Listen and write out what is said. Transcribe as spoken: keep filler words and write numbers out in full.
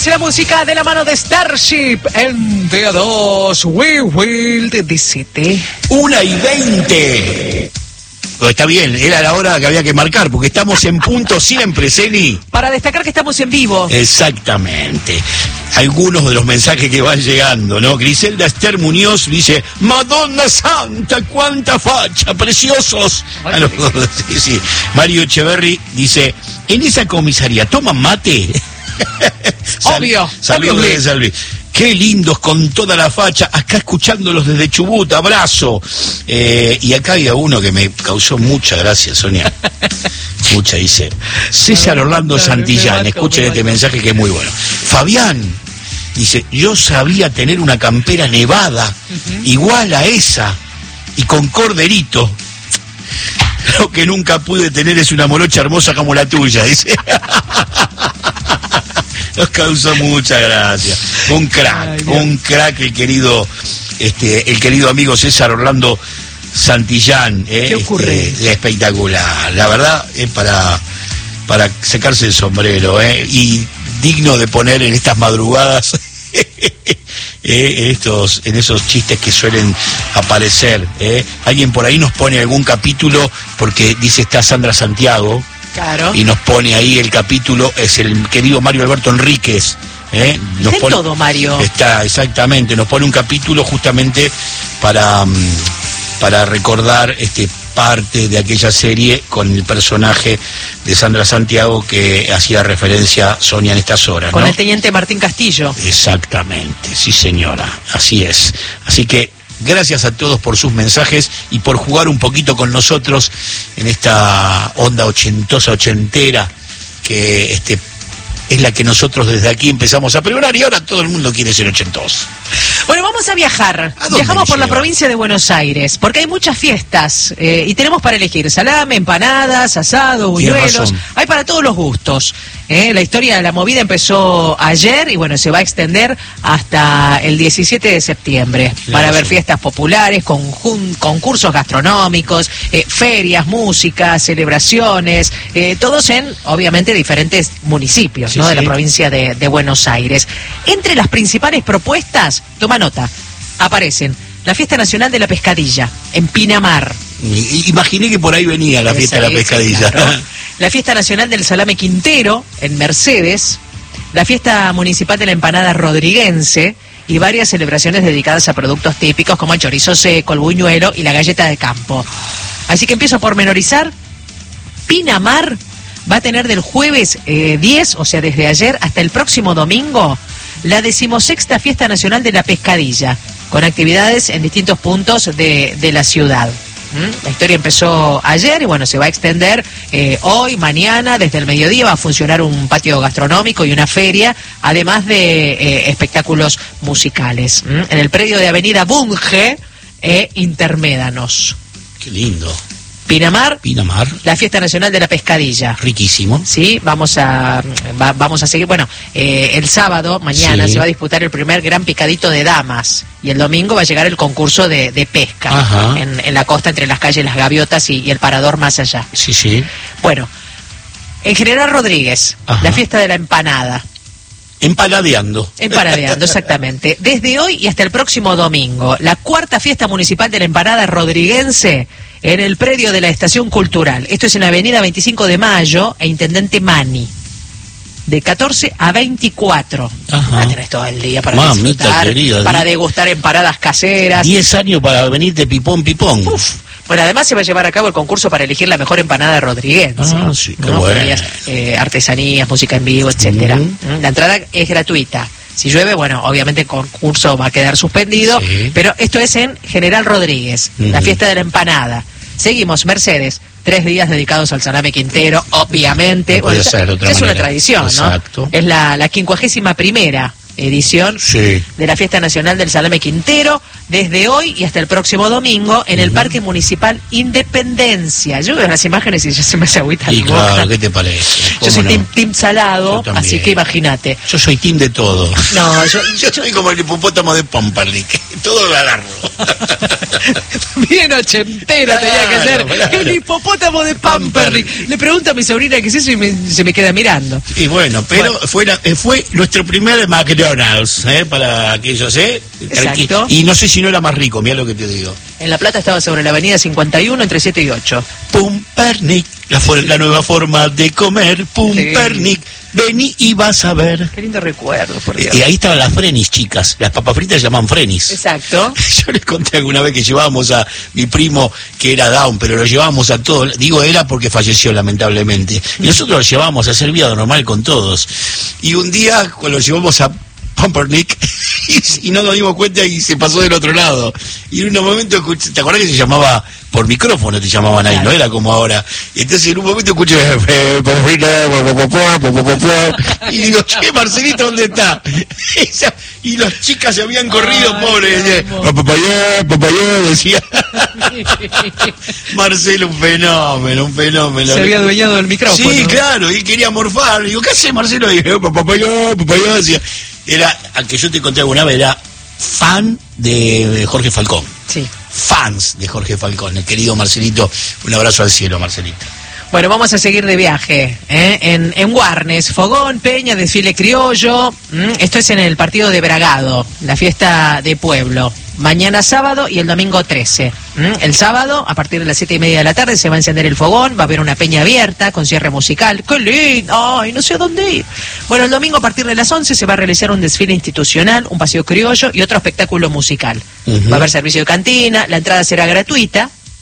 y la música de la mano de Starship en D A dos We Will D siete. Una y veinte. Está bien, era la hora que había que marcar, porque estamos en punto siempre, Ceni. Para destacar que estamos en vivo. Exactamente. Algunos de los mensajes que van llegando, ¿no? Griselda Esther Muñoz dice: Madonna Santa, cuánta facha, preciosos. Ah, no, sí, sí. Mario Echeverry dice: en esa comisaría, ¿toman mate? Obvio. Saludos de Salvi. Qué lindos, con toda la facha, acá escuchándolos desde Chubut, abrazo. Eh, y acá había uno que me causó mucha gracia, Sonia. Mucha, dice César Orlando Santillán, escuchen este mensaje que es muy bueno. Fabián, dice: yo sabía tener una campera nevada, uh-huh. igual a esa, y con corderito. Lo que nunca pude tener es una morocha hermosa como la tuya, dice. Nos causó mucha gracia. Un crack, Ay, un crack el querido, este, el querido amigo César Orlando Santillán. Eh, ¿Qué ocurre? Este, espectacular. La verdad es para, para secarse el sombrero, eh, y digno de poner en estas madrugadas. Eh, en, estos, en esos chistes que suelen aparecer. Eh. Alguien por ahí nos pone algún capítulo porque dice está Sandra Santiago. Claro. Y nos pone ahí el capítulo, es el querido Mario Alberto Enríquez. ¿eh? Nos está pone, todo, Mario. Está, exactamente, nos pone un capítulo justamente para, para recordar este parte de aquella serie con el personaje de Sandra Santiago que hacía referencia Sonia en estas horas, con ¿no? el teniente Martín Castillo. Exactamente, sí señora, así es. Así que gracias a todos por sus mensajes y por jugar un poquito con nosotros en esta onda ochentosa, ochentera, que este, es la que nosotros desde aquí empezamos a pregonar y ahora todo el mundo quiere ser ochentoso. Bueno, vamos a viajar. ¿A dónde Viajamos por lleva? la provincia de Buenos Aires, porque hay muchas fiestas eh, y tenemos para elegir salame, empanadas, asado, buñuelos. Hay para todos los gustos. Eh, la historia de la movida empezó ayer y bueno, se va a extender hasta el diecisiete de septiembre. Claro, para ver fiestas populares, conjun- concursos gastronómicos, eh, ferias, música, celebraciones, eh, todos en, obviamente, diferentes municipios, sí, ¿no? Sí. De la provincia de, de Buenos Aires. Entre las principales propuestas, toma nota, aparecen la Fiesta Nacional de la Pescadilla, en Pinamar. Imaginé que por ahí venía la Fiesta de la Pescadilla. Claro. La Fiesta Nacional del Salame Quintero, en Mercedes, la Fiesta Municipal de la Empanada Rodriguense y varias celebraciones dedicadas a productos típicos como el chorizo seco, el buñuelo y la galleta de campo. Así que empiezo a pormenorizar. Pinamar va a tener del jueves eh, diez, o sea, desde ayer, hasta el próximo domingo, la decimosexta Fiesta Nacional de la Pescadilla, con actividades en distintos puntos de, de la ciudad. La historia empezó ayer y bueno, se va a extender eh, hoy, mañana, desde el mediodía va a funcionar un patio gastronómico y una feria, además de eh, espectáculos musicales. ¿Mm? En el predio de Avenida Bunge e Intermédanos. Qué lindo. Pinamar, Pinamar, la Fiesta Nacional de la Pescadilla. Riquísimo. Sí, vamos a va, vamos a seguir. Bueno, eh, el sábado, mañana, sí, se va a disputar el primer gran picadito de damas. Y el domingo va a llegar el concurso de, de pesca en, en la costa, entre las calles Las Gaviotas y, y el Parador más allá. Sí, sí. Bueno, en General Rodríguez, Ajá. la fiesta de la empanada. Empanadeando. Empanadeando, exactamente. Desde hoy y hasta el próximo domingo, la cuarta fiesta municipal de la empanada rodriguense en el predio de la Estación Cultural. Esto es en Avenida veinticinco de Mayo e Intendente Mani. De catorce a veinticuatro. Ajá. Ah, tenés todo el día para Mamita disfrutar, querida, para degustar empanadas caseras. Diez años para venir de pipón, pipón. Uf. Bueno, además se va a llevar a cabo el concurso para elegir la mejor empanada rodriguense. Ah, sí, qué ¿no? bueno. Ellas, eh, artesanías, música en vivo, etcétera. Uh-huh. La entrada es gratuita. Si llueve, bueno, obviamente el concurso va a quedar suspendido, sí. Pero esto es en General Rodríguez, uh-huh. la fiesta de la empanada. Seguimos, Mercedes, tres días dedicados al salame Quintero, obviamente. No puede bueno, ser de otra es manera. Una tradición, Exacto. ¿no? Es la, la quincuagésima primera edición Sí. de la Fiesta Nacional del Salame Quintero, desde hoy y hasta el próximo domingo, en el Uh-huh. Parque Municipal Independencia. Yo veo las imágenes y ya se me hace agüita Y la boca. claro, ¿qué te parece? Yo ¿Cómo soy no? team, team salado, Yo también. así que imagínate. Yo soy team de todo. No, yo, Yo soy como el hipopótamo de Pampernick. Todo lo agarro. bien ochentera tenía que ser. Claro, claro. El hipopótamo de Pampernick. Pampernick. Le pregunto a mi sobrina qué es eso y me- se me queda mirando. Y bueno, pero Bueno. Fue, la- eh, fue nuestro primer McDonald's, ¿eh? Para aquellos, ¿eh? Tranqui- Exacto. Y no sé si no era más rico, mira lo que te digo. En La Plata estaba sobre la avenida cincuenta y uno entre siete y ocho. Pumpernick, la, for- la nueva forma de comer. Pumpernick, vení y vas a ver. Qué lindo recuerdo, por Dios. Y ahí estaban las frenis, chicas. Las papas fritas se llaman frenis. Exacto. Yo les conté alguna vez que llevábamos a mi primo, que era Down, pero lo llevábamos a todos. Digo, era porque falleció lamentablemente. Y nosotros lo llevábamos a servido normal con todos. Y un día, cuando lo llevamos a Pumpernick, y, y no nos dimos cuenta y se pasó del otro lado. Y en un momento, escuché- ¿te acuerdas que se llamaba por micrófono? Te llamaban ahí, Claro. no era como ahora. Y entonces en un momento escuché, y digo, che, Marcelito, ¿dónde está? Esa- y las chicas se habían corrido, Ay, pobres. qué eh, amor. Papayá, papayá, decía. Marcelo, un fenómeno, un fenómeno. Se había adueñado del micrófono. Sí, claro, y él quería morfar. Digo, ¿qué hace Marcelo? Y yo, papayá, papayá, decía. Era, al que yo te conté alguna vez, era fan de Jorge Falcón. Sí. Fans de Jorge Falcón, el querido Marcelito. Un abrazo al cielo, Marcelito. Bueno, vamos a seguir de viaje, ¿eh? en, en Warnes, fogón, peña, desfile criollo. ¿m? Esto es en el partido de Bragado, la fiesta de pueblo. Mañana sábado y el domingo trece. ¿m? El sábado, a partir de las siete y media de la tarde, se va a encender el fogón, va a haber una peña abierta con cierre musical. ¡Qué lindo! ¡Ay, no sé a dónde ir! Bueno, el domingo a partir de las once se va a realizar un desfile institucional, un paseo criollo y otro espectáculo musical. Ujú. Va a haber servicio de cantina, la entrada será gratuita.